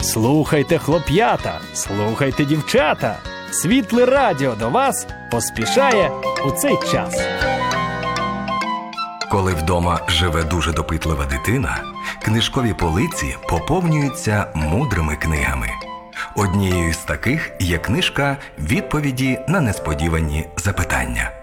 Слухайте, хлоп'ята, слухайте, дівчата. Світле радіо до вас поспішає у цей час. Коли вдома живе дуже допитлива дитина, книжкові полиці поповнюються мудрими книгами. Однією з таких є книжка «Відповіді на несподівані запитання».